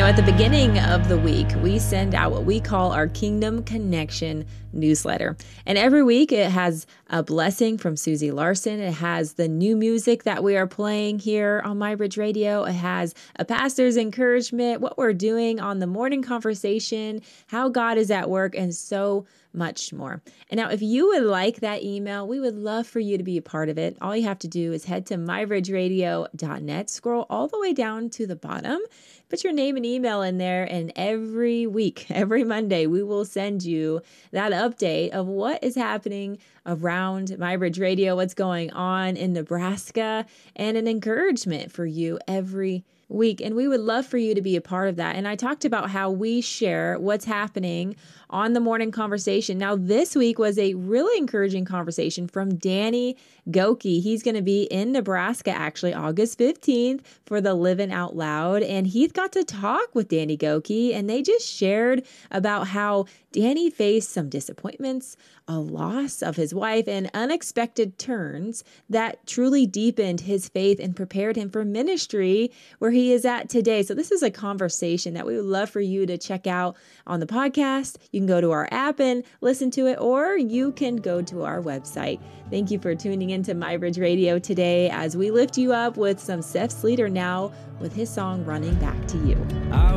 at the beginning of the week, we send out what we call our Kingdom Connection newsletter. And every week it has a blessing from Susie Larson. It has the new music that we are playing here on MyBridge Radio. It has a pastor's encouragement, what we're doing on the morning conversation, how God is at work, and so much more. And now, if you would like that email, we would love for you to be a part of it. All you have to do is head to mybridgeradio.net, scroll all the way down to the bottom, put your name and email in there, and every week, every Monday, we will send you that update of what is happening around MyBridge Radio, what's going on in Nebraska, and an encouragement for you every week. And we would love for you to be a part of that. And I talked about how we share what's happening on the morning conversation. Now, this week was a really encouraging conversation from Danny Goki. He's going to be in Nebraska, actually, August 15th for the Living Out Loud. And Heath got to talk with Danny Goki, and they just shared about how Danny faced some disappointments, a loss of his wife, and unexpected turns that truly deepened his faith and prepared him for ministry where he is at today. So this is a conversation that we would love for you to check out on the podcast. You can go to our app and listen to it, or you can go to our website. Thank you for tuning into MyBridge Radio today as we lift you up with some Seth Sleater now with his song Running Back to You.